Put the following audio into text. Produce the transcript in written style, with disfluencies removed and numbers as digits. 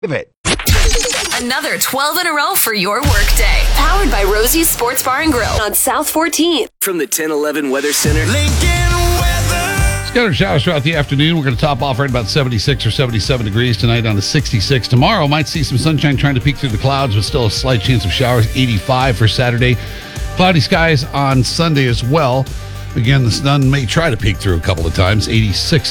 it. Another 12 in a row for your workday. Powered by Rosie's Sports Bar and Grill on South 14th. From the 1011 Weather Center. Scattered showers throughout the afternoon. We're going to top off right about 76 or 77 degrees tonight, down to 66. Tomorrow might see some sunshine trying to peek through the clouds, but still a slight chance of showers. 85 for Saturday. Cloudy skies on Sunday as well. Again, the sun may try to peek through a couple of times. 86